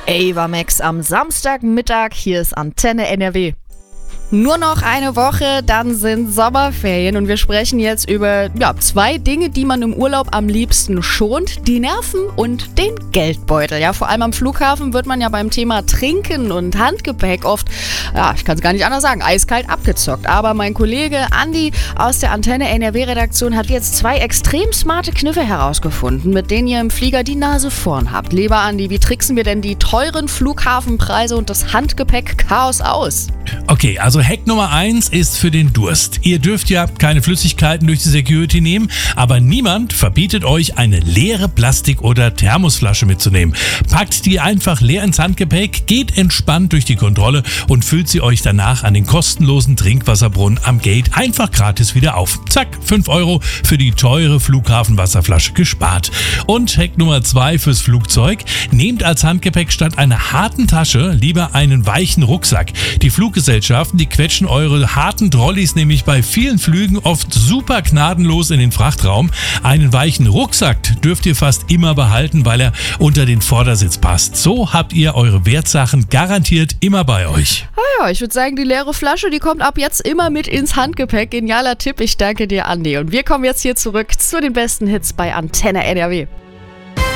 Ava-Max am Samstagmittag, hier ist Antenne NRW. Nur noch eine Woche, dann sind Sommerferien und wir sprechen jetzt über zwei Dinge, die man im Urlaub am liebsten schont: die Nerven und den Geldbeutel. Ja, vor allem am Flughafen wird man ja beim Thema Trinken und Handgepäck oft, ich kann es gar nicht anders sagen, eiskalt abgezockt. Aber mein Kollege Andi aus der Antenne NRW-Redaktion hat jetzt 2 extrem smarte Kniffe herausgefunden, mit denen ihr im Flieger die Nase vorn habt. Lieber Andi, wie tricksen wir denn die teuren Flughafenpreise und das Handgepäck-Chaos aus? Okay, also Hack Nummer 1 ist für den Durst. Ihr dürft ja keine Flüssigkeiten durch die Security nehmen, aber niemand verbietet euch, eine leere Plastik- oder Thermosflasche mitzunehmen. Packt die einfach leer ins Handgepäck, geht entspannt durch die Kontrolle und füllt sie euch danach an den kostenlosen Trinkwasserbrunnen am Gate einfach gratis wieder auf. Zack, 5 Euro für die teure Flughafenwasserflasche gespart. Und Hack Nummer 2 fürs Flugzeug: Nehmt als Handgepäck statt einer harten Tasche lieber einen weichen Rucksack. Die Fluggesellschaften, die quetschen eure harten Trolleys nämlich bei vielen Flügen oft super gnadenlos in den Frachtraum. Einen weichen Rucksack dürft ihr fast immer behalten, weil er unter den Vordersitz passt. So habt ihr eure Wertsachen garantiert immer bei euch. Ich würde sagen, die leere Flasche, die kommt ab jetzt immer mit ins Handgepäck. Genialer Tipp, ich danke dir, Andi. Und wir kommen jetzt hier zurück zu den besten Hits bei Antenne NRW.